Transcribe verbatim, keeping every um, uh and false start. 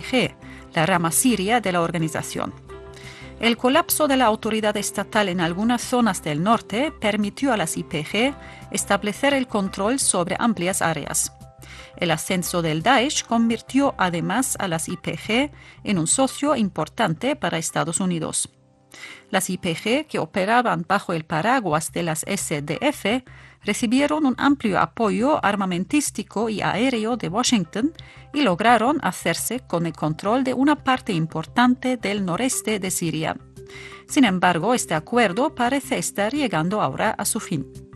G, la rama siria de la organización. El colapso de la autoridad estatal en algunas zonas del norte permitió a las I P G establecer el control sobre amplias áreas. El ascenso del Daesh convirtió además a las I P G en un socio importante para Estados Unidos. Las I P G, que operaban bajo el paraguas de las S D F, recibieron un amplio apoyo armamentístico y aéreo de Washington y lograron hacerse con el control de una parte importante del noreste de Siria. Sin embargo, este acuerdo parece estar llegando ahora a su fin.